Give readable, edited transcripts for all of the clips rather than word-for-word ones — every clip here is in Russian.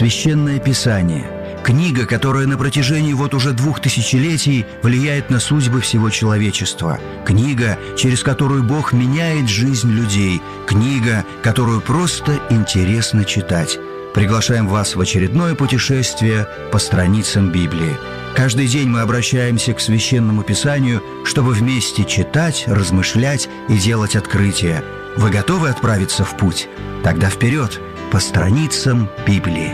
Священное Писание – книга, которая на протяжении вот уже 2000 летий влияет на судьбы всего человечества. Книга, через которую Бог меняет жизнь людей. Книга, которую просто интересно читать. Приглашаем вас в очередное путешествие по страницам Библии. Каждый день мы обращаемся к Священному Писанию, чтобы вместе читать, размышлять и делать открытия. Вы готовы отправиться в путь? Тогда вперед, по страницам Библии.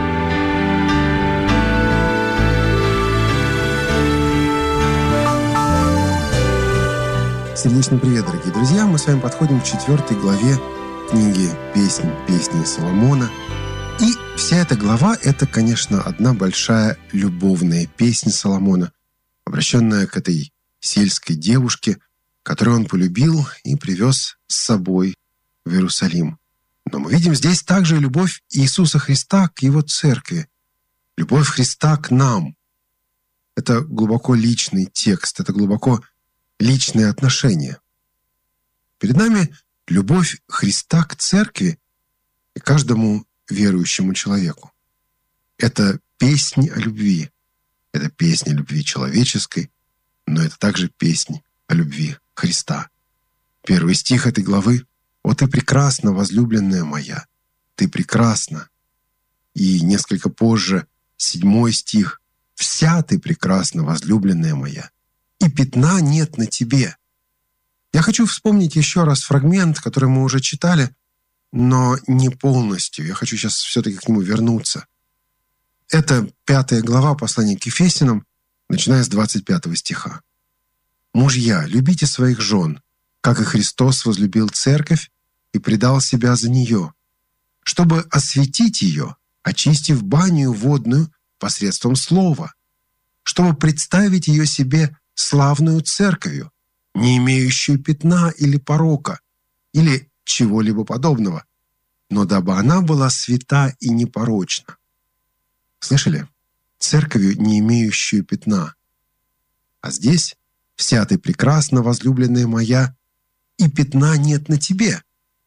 Сердечный привет, дорогие друзья! Мы с вами подходим к 4 главе книги «Песни Соломона». И вся эта глава – это, конечно, одна большая любовная песня Соломона, обращенная к этой сельской девушке, которую он полюбил и привез с собой в Иерусалим. Но мы видим здесь также любовь Иисуса Христа к Его церкви, любовь Христа к нам. Это глубоко личный текст, это глубоко личные отношения. Перед нами любовь Христа к церкви и каждому верующему человеку. Это песня о любви. Это песня о любви человеческой, но это также песня о любви Христа. Первый стих этой главы: «О, ты прекрасна, возлюбленная моя, ты прекрасна». И несколько позже 7 стих: «Вся ты прекрасна, возлюбленная моя, и пятна нет на тебе». Я хочу вспомнить еще раз фрагмент, который мы уже читали, но не полностью. Я хочу сейчас все-таки к нему вернуться. Это 5 глава послания к Ефесянам, начиная с 25 стиха. «Мужья, любите своих жен, как и Христос возлюбил церковь и предал себя за нее, чтобы осветить ее, очистив баню водную посредством слова, чтобы представить ее себе славную церковью, не имеющую пятна или порока, или чего-либо подобного, но дабы она была свята и непорочна». Слышали? Церковью, не имеющую пятна. А здесь: «Вся ты прекрасна, возлюбленная моя, и пятна нет на тебе».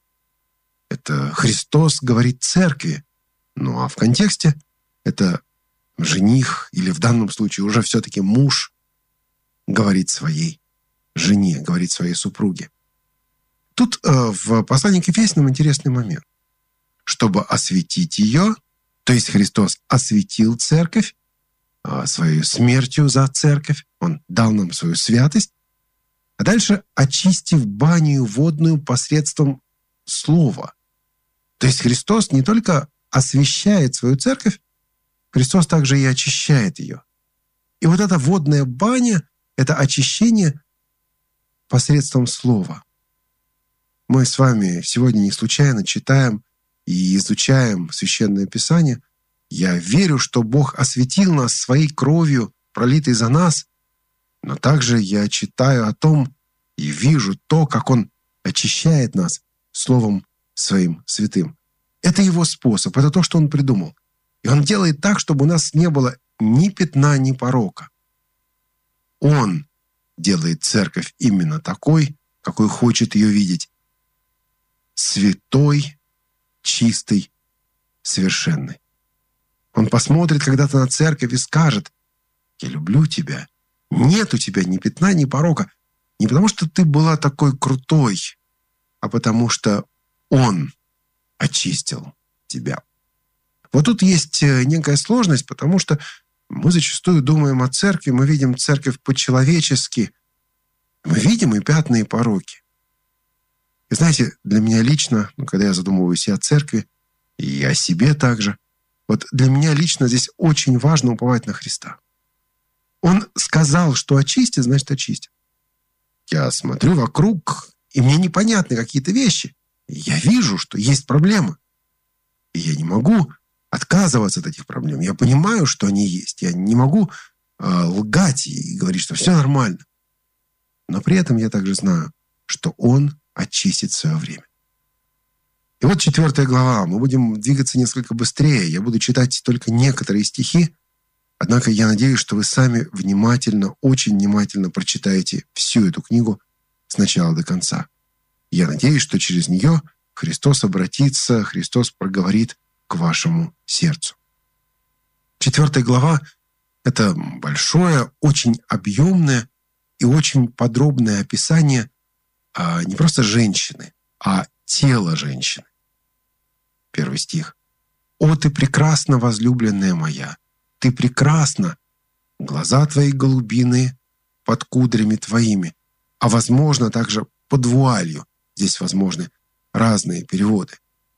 Это Христос говорит церкви. Ну а в контексте это жених, или в данном случае уже все-таки муж, говорит своей жене, говорит своей супруге. Тут в послании к Ефесянам интересный момент. Чтобы осветить ее, то есть Христос осветил церковь своей смертью за церковь, Он дал нам свою святость, а дальше очистив баню водную посредством слова. То есть Христос не только освящает свою церковь, Христос также и очищает ее. И вот эта водная баня — это очищение посредством слова. Мы с вами сегодня не случайно читаем и изучаем Священное Писание. Я верю, что Бог осветил нас своей кровью, пролитой за нас, но также я читаю о том и вижу то, как Он очищает нас Словом Своим святым. Это Его способ, это то, что Он придумал. И Он делает так, чтобы у нас не было ни пятна, ни порока. Он делает церковь именно такой, какой хочет ее видеть. Святой, чистой, совершенной. Он посмотрит когда-то на церковь и скажет: «Я люблю тебя. Нет у тебя ни пятна, ни порока». Не потому, что ты была такой крутой, а потому что Он очистил тебя. Вот тут есть некая сложность, потому что мы зачастую думаем о церкви, мы видим церковь по-человечески, мы видим и пятна, и пороки. И знаете, для меня лично, когда я задумываюсь и о церкви, и о себе также, вот для меня лично здесь очень важно уповать на Христа. Он сказал, что очистит, значит очистит. Я смотрю вокруг, и мне непонятны какие-то вещи. Я вижу, что есть проблемы. И я не могу отказываться от этих проблем. Я понимаю, что они есть. Я не могу лгать и говорить, что все нормально. Но при этом я также знаю, что Он очистит в свое время. И вот 4 глава. Мы будем двигаться несколько быстрее. Я буду читать только некоторые стихи. Однако я надеюсь, что вы сами внимательно, очень внимательно прочитаете всю эту книгу с начала до конца. Я надеюсь, что через нее Христос обратится, Христос проговорит к вашему сердцу. 4 глава – это большое, очень объемное и очень подробное описание не просто женщины, а тела женщины. 1 стих. «О, ты прекрасна, возлюбленная моя! Ты прекрасна! Глаза твои голубиные под кудрями твоими». А возможно, также под вуалью. Здесь возможны разные переводы.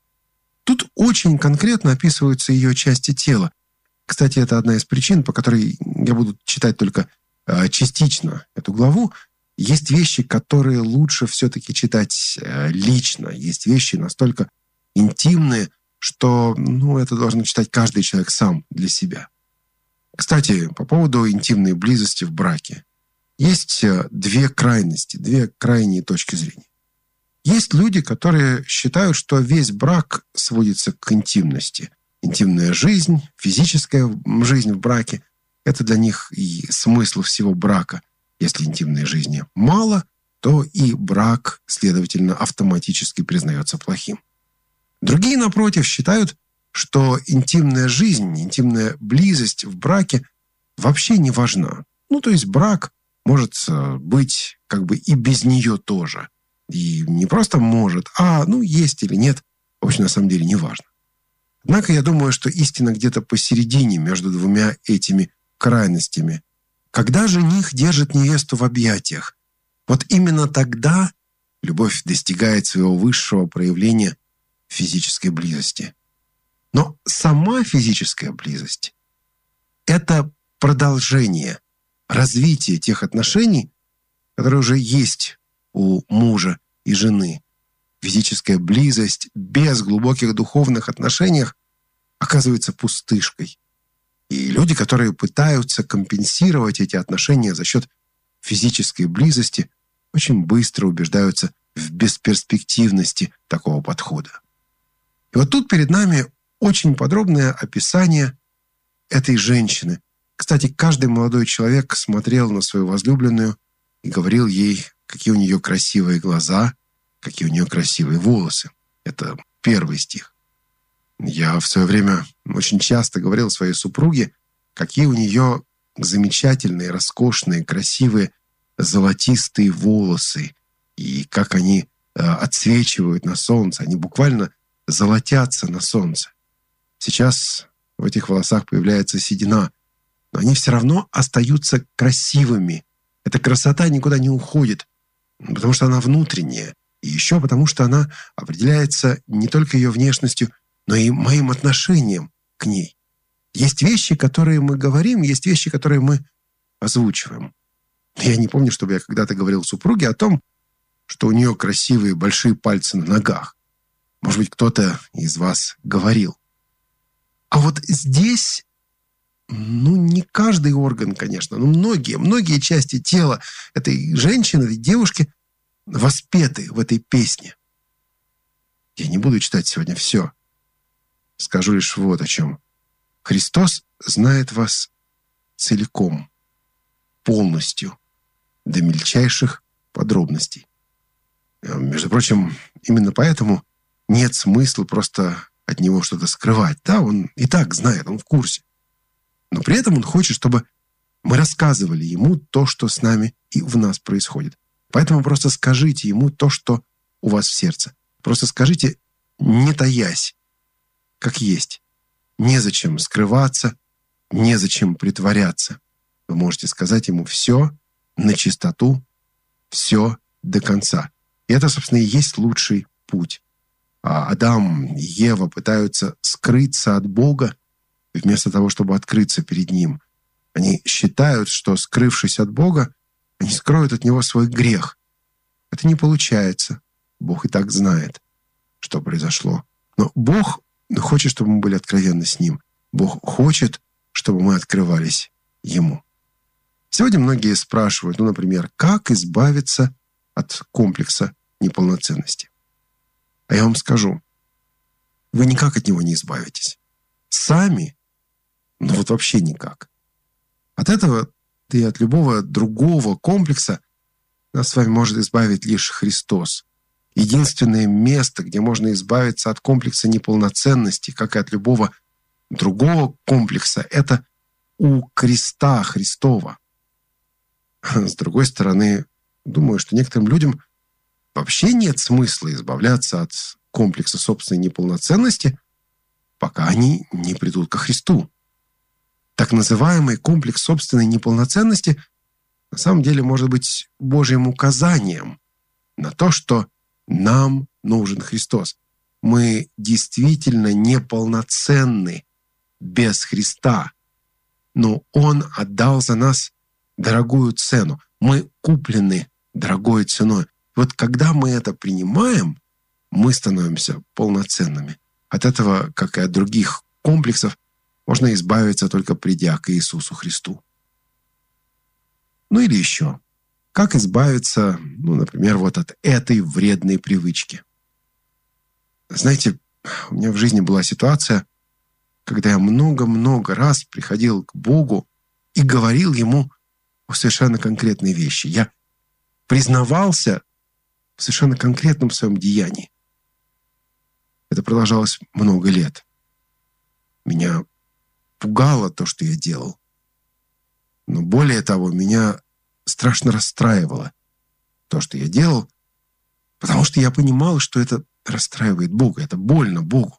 Тут очень конкретно описываются ее части тела. Кстати, это одна из причин, по которой я буду читать только частично эту главу. Есть вещи, которые лучше все-таки читать лично. Есть вещи настолько интимные, что это должен читать каждый человек сам для себя. Кстати, по поводу интимной близости в браке. Есть две крайности, две крайние точки зрения. Есть люди, которые считают, что весь брак сводится к интимности. Интимная жизнь, физическая жизнь в браке – это для них и смысл всего брака. Если интимной жизни мало, то и брак, следовательно, автоматически признается плохим. Другие, напротив, считают, что интимная жизнь, интимная близость в браке вообще не важна. То есть брак может быть как бы и без нее тоже. И не просто может, есть или нет, в общем, на самом деле не важно. Однако я думаю, что истина где-то посередине между двумя этими крайностями. Когда жених держит невесту в объятиях, вот именно тогда любовь достигает своего высшего проявления физической близости. Но сама физическая близость – это продолжение, развитие тех отношений, которые уже есть у мужа и жены. Физическая близость без глубоких духовных отношений оказывается пустышкой. И люди, которые пытаются компенсировать эти отношения за счет физической близости, очень быстро убеждаются в бесперспективности такого подхода. И вот тут перед нами очень подробное описание этой женщины. Кстати, каждый молодой человек смотрел на свою возлюбленную и говорил ей, какие у нее красивые глаза, какие у нее красивые волосы. Это 1 стих. Я в свое время очень часто говорил своей супруге, какие у нее замечательные, роскошные, красивые, золотистые волосы, и как они отсвечивают на солнце. Они буквально золотятся на солнце. Сейчас в этих волосах появляется седина, но они все равно остаются красивыми. Эта красота никуда не уходит, потому что она внутренняя. И еще потому, что она определяется не только ее внешностью, но и моим отношением к ней. Есть вещи, которые мы говорим, есть вещи, которые мы озвучиваем. Я не помню, чтобы я когда-то говорил супруге о том, что у нее красивые большие пальцы на ногах. Может быть, кто-то из вас говорил. А вот здесь, не каждый орган, конечно, но многие части тела этой женщины, этой девушки воспеты в этой песне. Я не буду читать сегодня все. Скажу лишь вот о чем. Христос знает вас целиком, полностью, до мельчайших подробностей. Между прочим, именно поэтому нет смысла просто от него что-то скрывать. Да, он и так знает, он в курсе. Но при этом он хочет, чтобы мы рассказывали ему то, что с нами и в нас происходит. Поэтому просто скажите ему то, что у вас в сердце. Просто скажите, не таясь, как есть. Незачем скрываться, незачем притворяться. Вы можете сказать ему все на чистоту, все до конца. И это, собственно, и есть лучший путь. А Адам и Ева пытаются скрыться от Бога, вместо того, чтобы открыться перед Ним. Они считают, что, скрывшись от Бога, они скроют от Него свой грех. Это не получается. Бог и так знает, что произошло. Но Бог хочет, чтобы мы были откровенны с Ним. Бог хочет, чтобы мы открывались Ему. Сегодня многие спрашивают, например, как избавиться от комплекса неполноценности. А я вам скажу, вы никак от него не избавитесь. Сами, вообще никак. От этого, да и от любого другого комплекса нас с вами может избавить лишь Христос. Единственное место, где можно избавиться от комплекса неполноценности, как и от любого другого комплекса — это у креста Христова. С другой стороны, думаю, что некоторым людям вообще нет смысла избавляться от комплекса собственной неполноценности, пока они не придут ко Христу. Так называемый комплекс собственной неполноценности на самом деле может быть Божьим указанием на то, что нам нужен Христос. Мы действительно неполноценны без Христа, но Он отдал за нас дорогую цену. Мы куплены дорогой ценой. Вот когда мы это принимаем, мы становимся полноценными. От этого, как и от других комплексов, можно избавиться, только придя к Иисусу Христу. Ну или еще. Как избавиться, например, вот от этой вредной привычки? Знаете, у меня в жизни была ситуация, когда я много-много раз приходил к Богу и говорил Ему о совершенно конкретной вещи. Я признавался в совершенно конкретном своем деянии. Это продолжалось много лет. Меня пугало то, что я делал. Но более того, меня страшно расстраивало то, что я делал, потому что я понимал, что это расстраивает Бога, это больно Богу.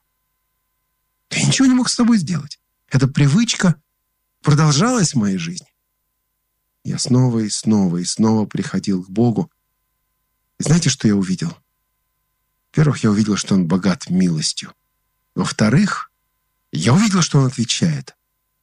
Я ничего не мог с собой сделать. Эта привычка продолжалась в моей жизни. Я снова и снова и снова приходил к Богу. И знаете, что я увидел? Во-первых, я увидел, что Он богат милостью. Во-вторых, я увидел, что Он отвечает.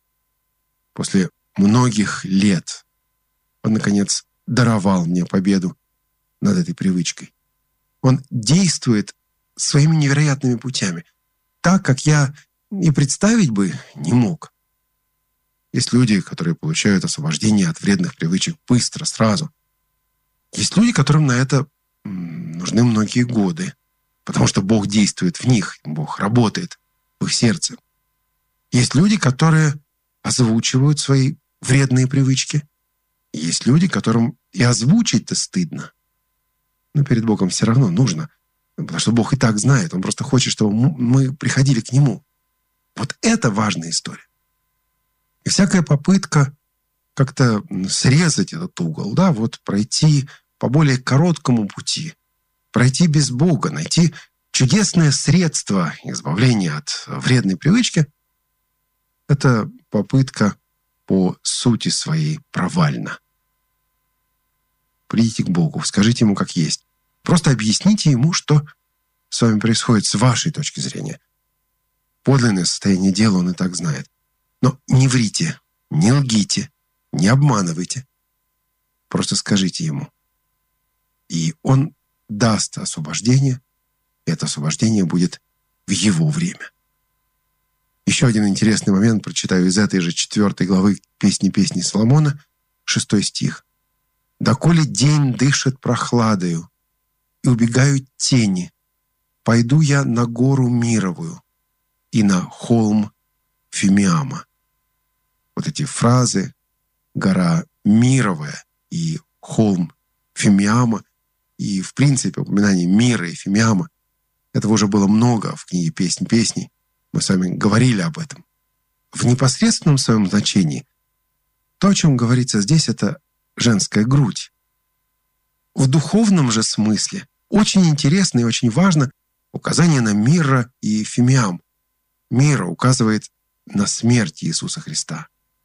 После многих лет Он, наконец, даровал мне победу над этой привычкой. Он действует своими невероятными путями, так, как я и представить бы не мог. Есть люди, которые получают освобождение от вредных привычек быстро, сразу. Есть люди, которым на это нужны многие годы, потому что Бог действует в них, Бог работает в их сердце. Есть люди, которые озвучивают свои вредные привычки. Есть люди, которым и озвучить-то стыдно. Но перед Богом все равно нужно, потому что Бог и так знает. Он просто хочет, чтобы мы приходили к Нему. Вот это важная история. И всякая попытка как-то срезать этот угол, пройти по более короткому пути, пройти без Бога, найти чудесное средство избавления от вредной привычки, это попытка по сути своей провальна. Придите к Богу, скажите Ему как есть. Просто объясните Ему, что с вами происходит с вашей точки зрения. Подлинное состояние дела Он и так знает. Но не врите, не лгите, не обманывайте. Просто скажите Ему. И Он даст освобождение, и это освобождение будет в Его время. Еще один интересный момент прочитаю из этой же 4 главы «Песни Соломона», 6 стих. «Доколе день дышит прохладою, и убегают тени, пойду я на гору Мировую и на холм Фимиама». Вот эти фразы «гора Мировая» и «холм Фимиама» и, в принципе, упоминание мира и Фимиама, этого уже было много в книге «Песнь песней». Мы с вами говорили об этом. В непосредственном своем значении то, о чем говорится здесь, это женская грудь. В духовном же смысле очень интересно и очень важно указание на Мира и Фимиам. Мира указывает на смерть Иисуса Христа.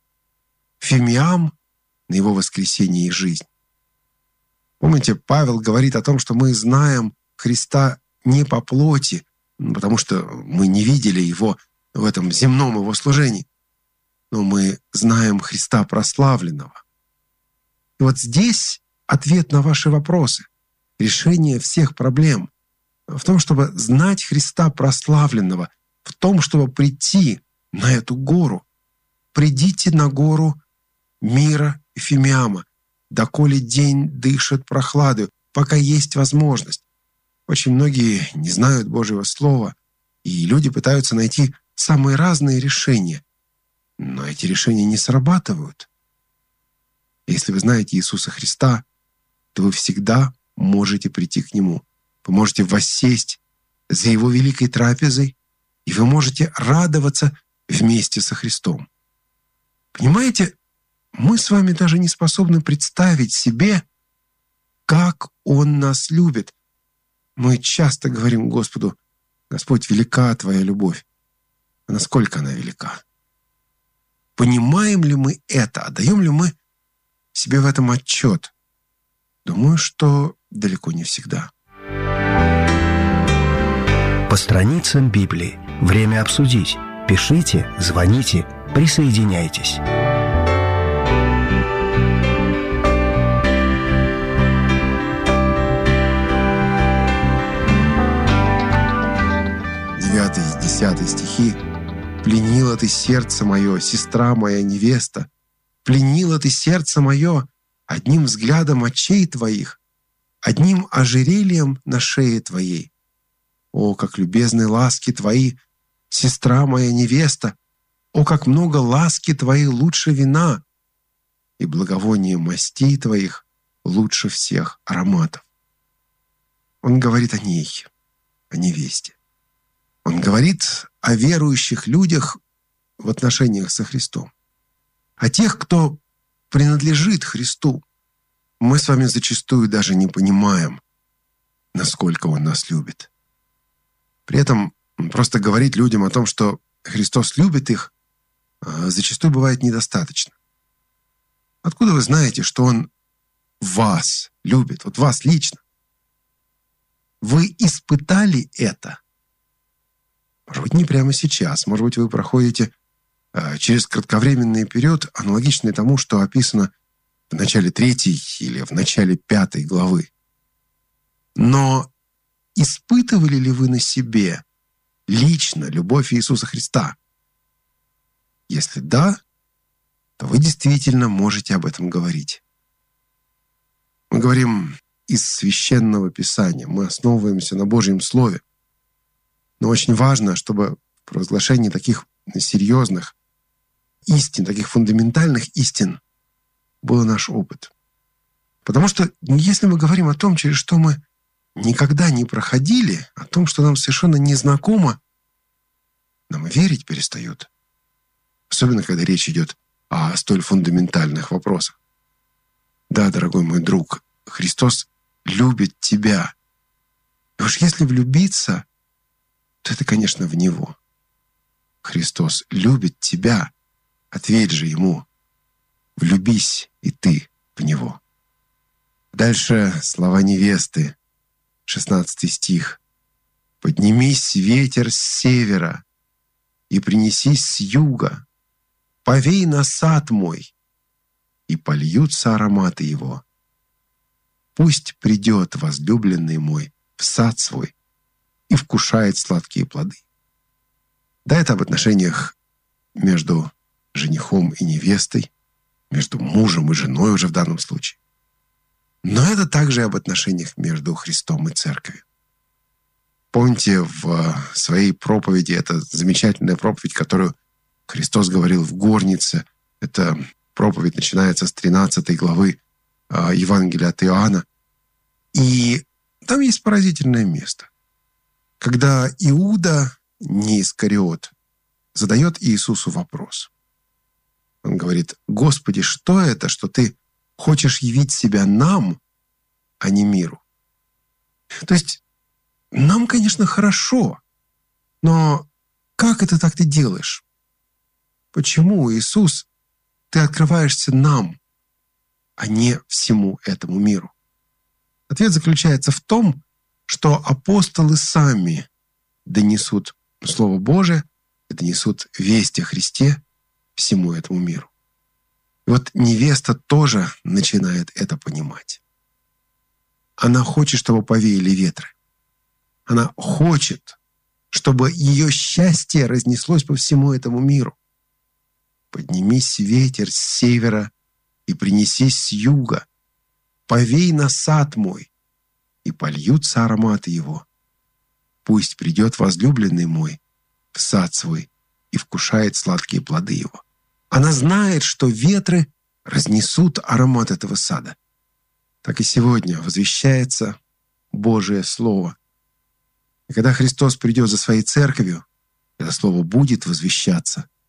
Фимиам — на Его воскресение и жизнь. Помните, Павел говорит о том, что мы знаем Христа не по плоти, потому что мы не видели Его в этом земном Его служении, но мы знаем Христа прославленного. И вот здесь ответ на ваши вопросы, решение всех проблем в том, чтобы знать Христа прославленного, в том, чтобы прийти на эту гору. Придите на гору Мира и Фимиама, доколе день дышит прохладою, пока есть возможность. Очень многие не знают Божьего Слова, и люди пытаются найти самые разные решения. Но эти решения не срабатывают. Если вы знаете Иисуса Христа, то вы всегда можете прийти к Нему. Вы можете воссесть за Его великой трапезой, и вы можете радоваться вместе со Христом. Понимаете, мы с вами даже не способны представить себе, как Он нас любит. Мы часто говорим Господу: «Господь, велика Твоя любовь». А насколько она велика? Понимаем ли мы это? Отдаем ли мы себе в этом отчет? Думаю, что далеко не всегда. По страницам Библии. Время обсудить. Пишите, звоните, присоединяйтесь. Девятый и 10 стихи. «Пленила ты сердце мое, сестра моя невеста. Пленила ты сердце мое одним взглядом очей твоих, одним ожерельем на шее твоей. О, как любезны ласки твои, сестра моя невеста! О, как много ласки твоей лучше вина, и благовоние мастей твоих лучше всех ароматов». Он говорит о ней, о невесте. Он говорит о верующих людях в отношениях со Христом, о тех, кто принадлежит Христу. Мы с вами зачастую даже не понимаем, насколько Он нас любит. При этом просто говорить людям о том, что Христос любит их, зачастую бывает недостаточно. Откуда вы знаете, что Он вас любит, вот вас лично? Вы испытали это? Может быть, не прямо сейчас. Может быть, вы проходите через кратковременный период, аналогичный тому, что описано в начале 3 или в начале 5 главы. Но испытывали ли вы на себе лично любовь Иисуса Христа? Если да, то вы действительно можете об этом говорить. Мы говорим из Священного Писания, мы основываемся на Божьем Слове. Но очень важно, чтобы в провозглашении таких серьезных истин, таких фундаментальных истин был наш опыт. Потому что если мы говорим о том, через что мы никогда не проходили, о том, что нам совершенно незнакомо, нам и верить перестают. Особенно, когда речь идет о столь фундаментальных вопросах. Да, дорогой мой друг, Христос любит тебя. И уж если влюбиться, то это, конечно, в Него. Христос любит тебя. Ответь же Ему. Влюбись и ты в Него. Дальше слова невесты. 16 стих. «Поднимись, ветер с севера, и принесись с юга. Повей на сад мой, и польются ароматы его. Пусть придет возлюбленный мой в сад свой и вкушает сладкие плоды». Да, это об отношениях между женихом и невестой, между мужем и женой уже в данном случае. Но это также об отношениях между Христом и Церковью. Помните, в своей проповеди, это замечательная проповедь, которую Христос говорил в горнице, эта проповедь начинается с 13 главы Евангелия от Иоанна. И там есть поразительное место, когда Иуда, не Искариот, задает Иисусу вопрос. Он говорит: «Господи, что это, что ты хочешь явить себя нам, а не миру?» То есть нам, конечно, хорошо, но как это так ты делаешь? Почему, Иисус, ты открываешься нам, а не всему этому миру? Ответ заключается в том, что апостолы сами донесут Слово Божие, донесут весть о Христе всему этому миру. И вот невеста тоже начинает это понимать. Она хочет, чтобы повеяли ветры. Она хочет, чтобы ее счастье разнеслось по всему этому миру. «Поднимись, ветер с севера, и принесись с юга. Повей на сад мой, и польются ароматы его. Пусть придет возлюбленный мой в сад свой и вкушает сладкие плоды его». Она знает, что ветры разнесут аромат этого сада. Так и сегодня возвещается Божие Слово. И когда Христос придет за своей церковью, это Слово будет возвещаться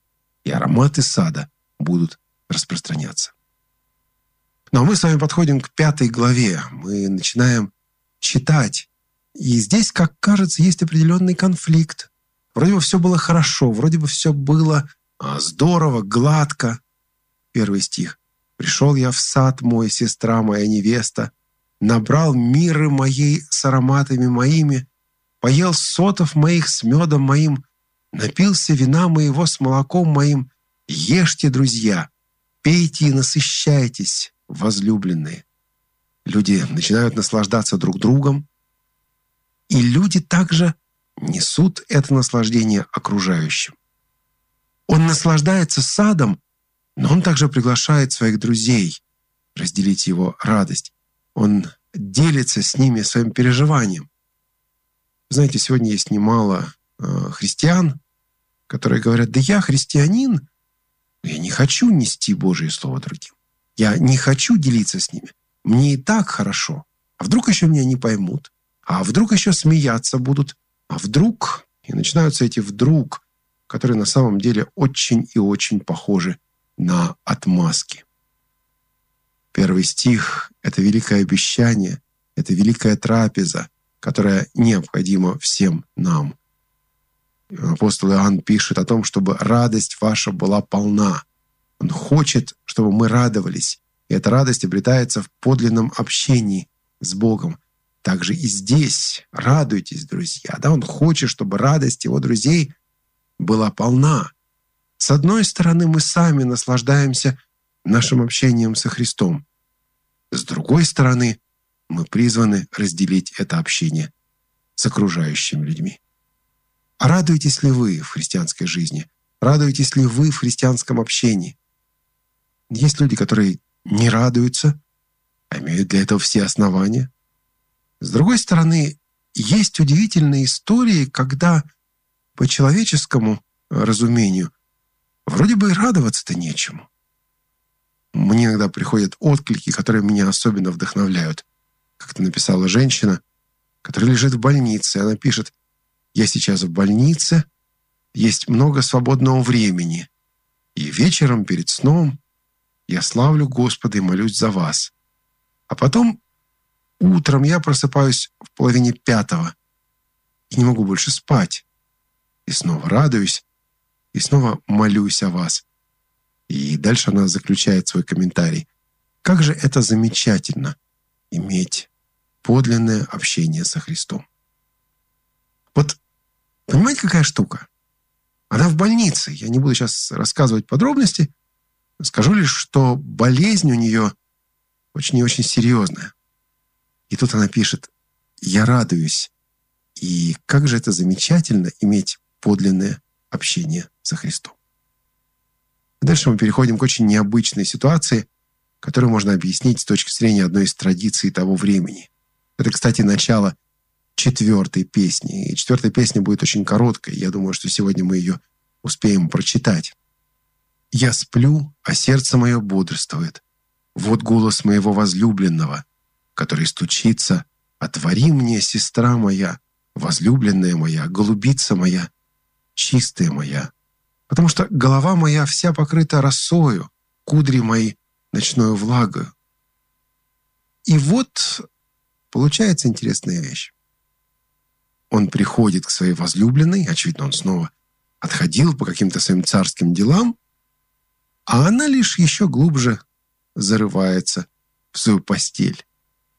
и ароматы сада будут распространяться. Ну а мы с вами подходим к 5 главе. Мы начинаем читать. И здесь, как кажется, есть определенный конфликт. Вроде бы все было хорошо, вроде бы все было здорово, гладко. 1 стих. «Пришел я в сад мой, сестра моя невеста, набрал миры моей с ароматами моими, поел сотов моих с медом моим, напился вина моего с молоком моим. Ешьте, друзья, пейте и насыщайтесь, возлюбленные». Люди начинают наслаждаться друг другом, и люди также несут это наслаждение окружающим. Он наслаждается садом, но он также приглашает своих друзей разделить его радость. Он делится с ними своим переживанием. Знаете, сегодня есть немало христиан, которые говорят: да я христианин, но я не хочу нести Божие Слово другим. Я не хочу делиться с ними. Мне и так хорошо. А вдруг еще меня не поймут? А вдруг еще смеяться будут? А вдруг? И начинаются эти «вдруг», которые на самом деле очень и очень похожи на отмазки. 1 стих — это великое обещание, это великая трапеза, которая необходима всем нам. Апостол Иоанн пишет о том, чтобы радость ваша была полна. Он хочет, чтобы мы радовались, и эта радость обретается в подлинном общении с Богом. Также и здесь радуйтесь, друзья. Да, он хочет, чтобы радость его друзей была полна. С одной стороны, мы сами наслаждаемся нашим общением со Христом. С другой стороны, мы призваны разделить это общение с окружающими людьми. А радуетесь ли вы в христианской жизни? Радуетесь ли вы в христианском общении? Есть люди, которые не радуются, а имеют для этого все основания. С другой стороны, есть удивительные истории, когда по человеческому разумению вроде бы и радоваться-то нечему. Мне иногда приходят отклики, которые меня особенно вдохновляют. Как-то написала женщина, которая лежит в больнице. Она пишет: «Я сейчас в больнице, есть много свободного времени, и вечером перед сном я славлю Господа и молюсь за вас. А потом утром я просыпаюсь в 4:30 и не могу больше спать. И снова радуюсь, и снова молюсь о вас». И дальше она заключает свой комментарий. Как же это замечательно иметь подлинное общение со Христом. Вот понимаете, какая штука? Она в больнице. Я не буду сейчас рассказывать подробности. Скажу лишь, что болезнь у нее очень и очень серьезная. И тут она пишет: «Я радуюсь». И как же это замечательно иметь подлинное общение со Христом. Дальше мы переходим к очень необычной ситуации, которую можно объяснить с точки зрения одной из традиций того времени. Это, кстати, начало 4 песни. И 4 песня будет очень короткой. Я думаю, что сегодня мы ее успеем прочитать. «Я сплю, а сердце мое бодрствует. Вот голос моего возлюбленного, который стучится: отвори мне, сестра моя, возлюбленная моя, голубица моя, чистая моя. Потому что голова моя вся покрыта росою, кудри мои ночною влагою». И вот получается интересная вещь. Он приходит к своей возлюбленной, очевидно, он снова отходил по каким-то своим царским делам, а она лишь еще глубже зарывается в свою постель.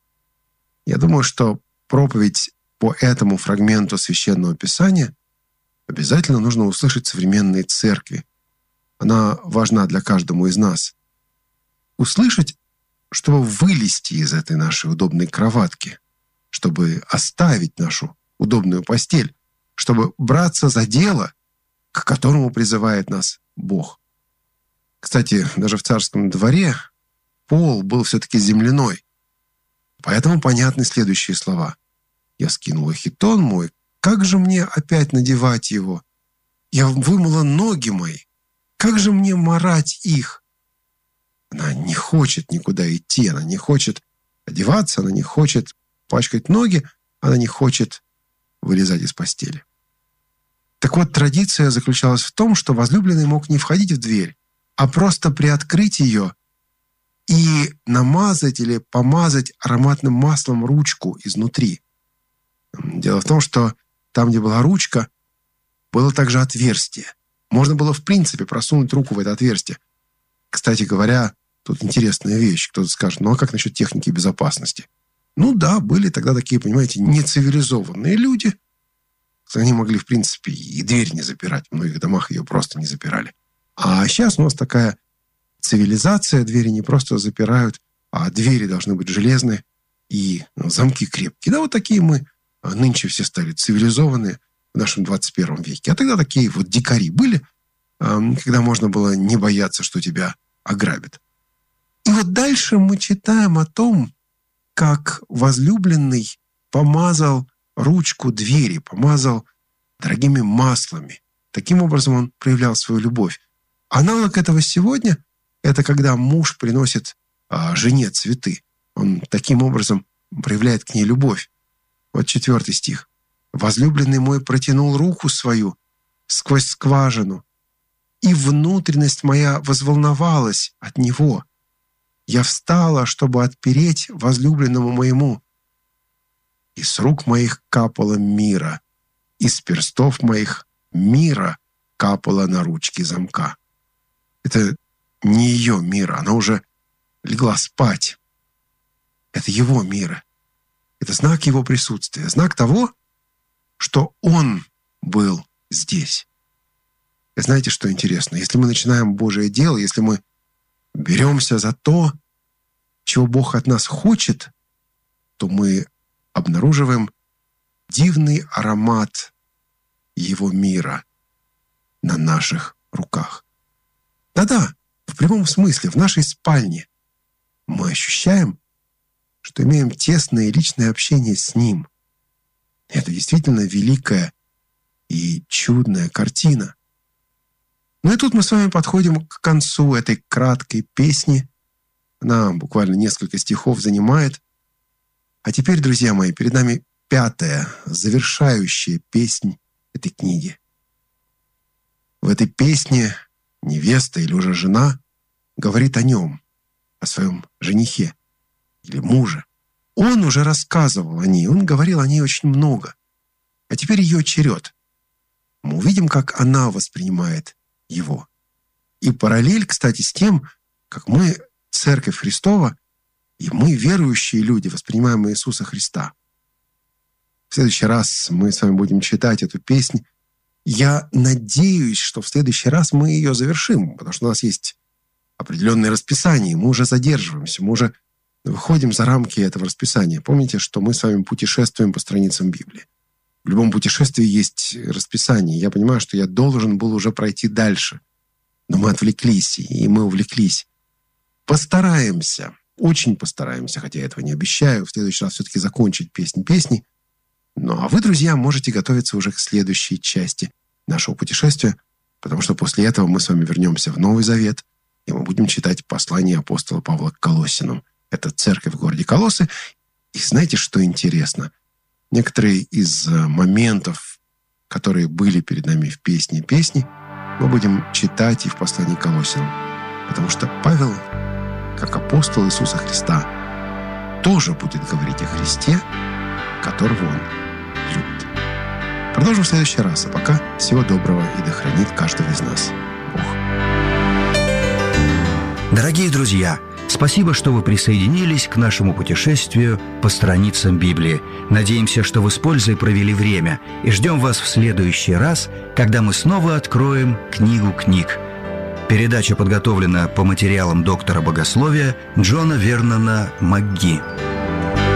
Я думаю, что проповедь по этому фрагменту Священного Писания обязательно нужно услышать в современной церкви. Она важна для каждого из нас. Услышать, чтобы вылезти из этой нашей удобной кроватки, чтобы оставить нашу удобную постель, чтобы браться за дело, к которому призывает нас Бог. Кстати, даже в царском дворе пол был все-таки земляной. Поэтому понятны следующие слова. «Я скинула хитон мой, как же мне опять надевать его? Я вымыла ноги мои, как же мне марать их?» Она не хочет никуда идти, она не хочет одеваться, она не хочет пачкать ноги, она не хочет вылезать из постели. Так вот, традиция заключалась в том, что возлюбленный мог не входить в дверь, а просто приоткрыть ее и намазать или помазать ароматным маслом ручку изнутри. Дело в том, что там, где была ручка, было также отверстие. Можно было, в принципе, просунуть руку в это отверстие. Кстати говоря, тут интересная вещь. Кто-то скажет, ну а как насчет техники безопасности? Ну да, были тогда такие, понимаете, нецивилизованные люди. Они могли, в принципе, и дверь не запирать. В многих домах ее просто не запирали. А сейчас у нас такая цивилизация. Двери не просто запирают, а двери должны быть железные и замки крепкие. Да, вот такие мы нынче все стали цивилизованные в нашем 21 веке. А тогда такие вот дикари были, когда можно было не бояться, что тебя ограбят. И вот дальше мы читаем о том, как возлюбленный помазал ручку двери, помазал дорогими маслами. Таким образом он проявлял свою любовь. Аналог этого сегодня – это когда муж приносит жене цветы. Он таким образом проявляет к ней любовь. Вот 4 стих. «Возлюбленный мой протянул руку свою сквозь скважину, и внутренность моя возволновалась от него. Я встала, чтобы отпереть возлюбленному моему. И с рук моих капало мира, из перстов моих мира капало на ручки замка». Это не ее мира, она уже легла спать. Это его мира. Это знак его присутствия, знак того, что он был здесь. И знаете, что интересно? Если мы начинаем Божие дело, если мы беремся за то, чего Бог от нас хочет, то мы обнаруживаем дивный аромат Его мира на наших руках. Да-да, в прямом смысле, в нашей спальне мы ощущаем, что имеем тесное и личное общение с Ним. Это действительно великая и чудная картина. Ну и тут мы с вами подходим к концу этой краткой песни. Она буквально несколько стихов занимает. А теперь, друзья мои, перед нами 5-я, завершающая песнь этой книги. В этой песне невеста или уже жена говорит о нем, о своем женихе или муже. Он уже рассказывал о ней, он говорил о ней очень много. А теперь ее черед. Мы увидим, как она воспринимает его. И параллель, кстати, с тем, как мы, Церковь Христова, и мы, верующие люди, воспринимаем Иисуса Христа. В следующий раз мы с вами будем читать эту песнь. Я надеюсь, что в следующий раз мы ее завершим, потому что у нас есть определенное расписание, мы уже задерживаемся, мы уже выходим за рамки этого расписания. Помните, что мы с вами путешествуем по страницам Библии. В любом путешествии есть расписание. Я понимаю, что я должен был уже пройти дальше. Но мы отвлеклись, и мы увлеклись. Постараемся, очень постараемся, хотя я этого не обещаю, в следующий раз все-таки закончить песни. Ну, а вы, друзья, можете готовиться уже к следующей части нашего путешествия, потому что после этого мы с вами вернемся в Новый Завет, и мы будем читать послание апостола Павла к Колоссянам. Это церковь в городе Колоссы. И знаете, что интересно? Некоторые из моментов, которые были перед нами в песни, мы будем читать и в послании к Колоссянам. Потому что Павел, как апостол Иисуса Христа, тоже будет говорить о Христе, которого он любит. Продолжим в следующий раз. А пока всего доброго, и да хранит каждого из нас Бог. Дорогие друзья, спасибо, что вы присоединились к нашему путешествию по страницам Библии. Надеемся, что вы с пользой провели время, и ждем вас в следующий раз, когда мы снова откроем книгу книг. Передача подготовлена по материалам доктора богословия Джона Вернона МакГи.